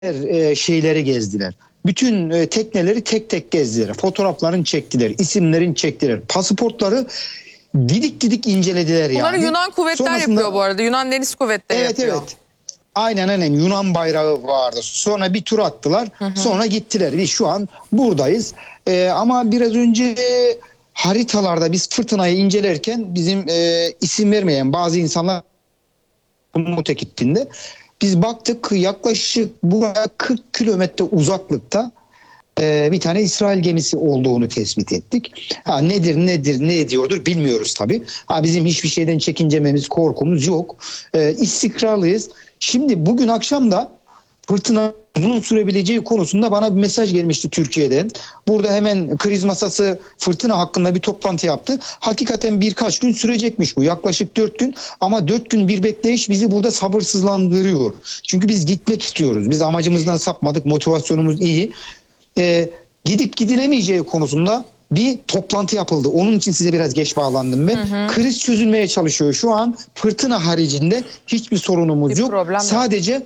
şeyleri gezdiler. Bütün tekneleri tek tek gezdiler. Fotoğraflarını çektiler, isimlerini çektiler. Pasaportları didik didik incelediler yani. Bunları Yunan kuvvetler yapıyor bu arada. Yunan Deniz Kuvvetleri yapıyor. Evet. Aynen Yunan bayrağı vardı. Sonra bir tur attılar. Sonra gittiler. Biz şu an buradayız. Ama biraz önce haritalarda biz fırtınayı incelerken bizim isim vermeyen bazı insanlar umut ekibinde biz baktık yaklaşık buraya 40 kilometre uzaklıkta bir tane İsrail gemisi olduğunu tespit ettik. Nedir ne ediyordur bilmiyoruz tabii. Bizim hiçbir şeyden çekincememiz, korkumuz yok. İstikrarlıyız. Şimdi bugün akşam da fırtına bunun sürebileceği konusunda bana bir mesaj gelmişti Türkiye'den. Burada hemen kriz masası fırtına hakkında bir toplantı yaptı. Hakikaten birkaç gün sürecekmiş bu. Yaklaşık 4 gün ama 4 gün bir bekleyiş bizi burada sabırsızlandırıyor. Çünkü biz gitmek istiyoruz. Biz amacımızdan sapmadık. Motivasyonumuz iyi. Gidip gidilemeyeceği konusunda bir toplantı yapıldı. Onun için size biraz geç bağlandım ben. Kriz çözülmeye çalışıyor. Şu an fırtına haricinde hiçbir sorunumuz yok. Sadece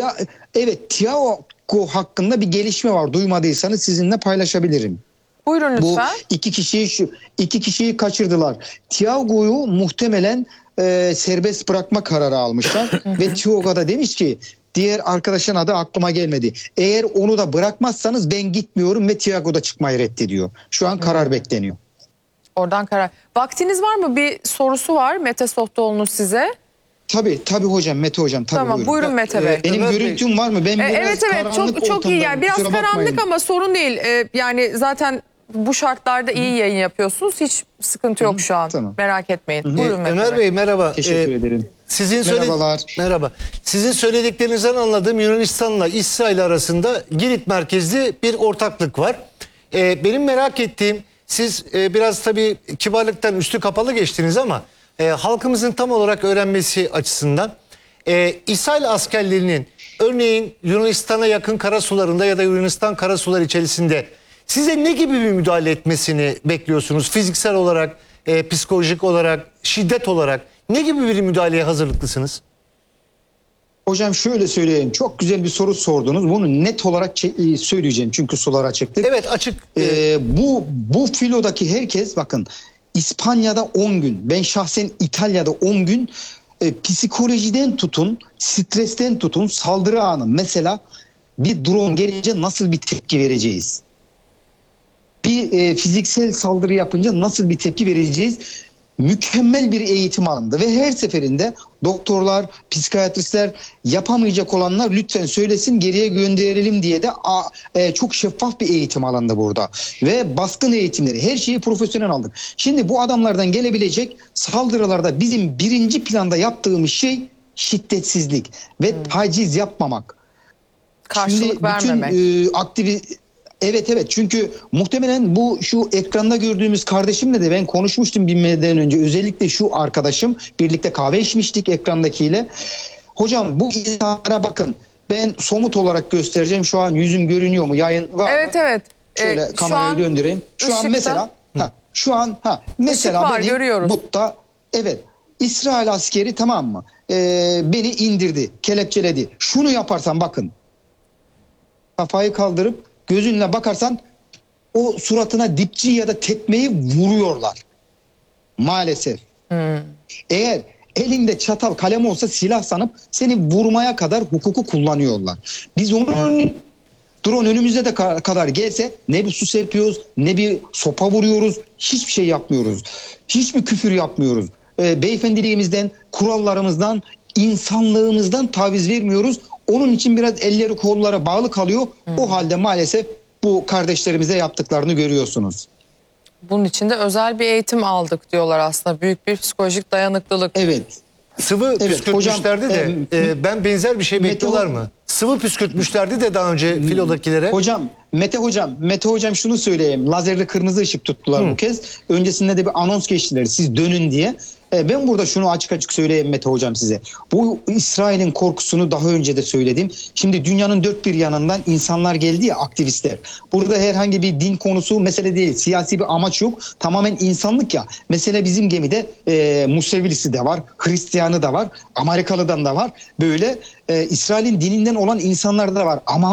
Tiago hakkında bir gelişme var. Duymadıysanız sizinle paylaşabilirim. Buyurun lütfen. Bu iki kişiyi kaçırdılar. Tiago'yu muhtemelen serbest bırakma kararı almışlar ve Tiago da demiş ki diğer arkadaşın adı aklıma gelmedi. Eğer onu da bırakmazsanız ben gitmiyorum ve Tiago da çıkmayı reddediyor. Şu an karar bekleniyor. Oradan karar. Vaktiniz var mı? Bir sorusu var Mete Softoğlu'nun size. Tabii hocam, Mete hocam. Tabii, tamam buyurun Mete Bey. Benim görüntüm var mı? Ben evet çok iyi yani biraz karanlık ama sorun değil. Yani zaten bu şartlarda iyi yayın yapıyorsunuz. Hiç sıkıntı yok şu an. Tamam. Merak etmeyin. Buyurun Mete Ömer Bey merhaba. Teşekkür ederim. Merhabalar. Merhaba. Sizin söylediklerinizden anladığım Yunanistan'la İsrail arasında Girit merkezli bir ortaklık var. Benim merak ettiğim siz biraz tabii kibarlıktan üstü kapalı geçtiniz ama halkımızın tam olarak öğrenmesi açısından İsrail askerlerinin örneğin Yunanistan'a yakın karasularında ya da Yunanistan karasuları içerisinde size ne gibi bir müdahale etmesini bekliyorsunuz? Fiziksel olarak, psikolojik olarak, şiddet olarak ne gibi bir müdahaleye hazırlıklısınız? Hocam şöyle söyleyeyim. Çok güzel bir soru sordunuz. Bunu net olarak söyleyeceğim. Çünkü sular açıktık. Evet açık. Bu filodaki herkes bakın İspanya'da 10 gün. Ben şahsen İtalya'da 10 gün psikolojiden tutun, stresten tutun, saldırı anı. Mesela bir drone gelince nasıl bir tepki vereceğiz? Bir fiziksel saldırı yapınca nasıl bir tepki vereceğiz? Mükemmel bir eğitim alındı ve her seferinde doktorlar, psikiyatristler yapamayacak olanlar lütfen söylesin geriye gönderelim diye de çok şeffaf bir eğitim alındı burada. Ve baskın eğitimleri her şeyi profesyonel aldık. Şimdi bu adamlardan gelebilecek saldırılarda bizim birinci planda yaptığımız şey şiddetsizlik ve taciz yapmamak. Karşılık vermemek. Evet çünkü muhtemelen bu şu ekranda gördüğümüz kardeşimle de ben konuşmuştum bilmeden önce. Özellikle şu arkadaşım birlikte kahve içmiştik ekrandakiyle. Hocam bu insanlara bakın ben somut olarak göstereceğim. Şu an yüzüm görünüyor mu? Yayın var mı? Evet. Şöyle kamerayı döndüreyim. Şu an mesela mesela var, benim görüyoruz. Butta İsrail askeri tamam mı? Beni indirdi, kelepçeledi. Şunu yaparsan bakın. Kafayı kaldırıp gözünle bakarsan o suratına dipçi ya da tekmeyi vuruyorlar. Maalesef. Eğer elinde çatal kalem olsa silah sanıp seni vurmaya kadar hukuku kullanıyorlar. Biz onun drone önümüzde de kadar gelse ne bir su serpiyoruz ne bir sopa vuruyoruz. Hiçbir şey yapmıyoruz. Hiçbir küfür yapmıyoruz. Beyefendiliğimizden, kurallarımızdan, insanlığımızdan taviz vermiyoruz. Onun için biraz elleri kollara bağlı kalıyor. O halde maalesef bu kardeşlerimize yaptıklarını görüyorsunuz. Bunun için de özel bir eğitim aldık diyorlar aslında. Büyük bir psikolojik dayanıklılık. Evet. Sıvı püskürtmüşlerdi de ben benzer bir şey bekliyorlar mı? Sıvı püskürtmüşlerdi de daha önce filodakilere. Mete hocam şunu söyleyeyim. Lazerli kırmızı ışık tuttular bu kez. Öncesinde de bir anons geçtiler. Siz dönün diye. Ben burada şunu açık açık söyleyeyim Mete Hocam size. Bu İsrail'in korkusunu daha önce de söyledim. Şimdi dünyanın dört bir yanından insanlar geldi ya, aktivistler. Burada herhangi bir din konusu mesele değil. Siyasi bir amaç yok. Tamamen insanlık ya. Mesela bizim gemide Musevilisi de var. Hristiyanı da var. Amerikalı'dan da var. Böyle İsrail'in dininden olan insanlar da var. Ama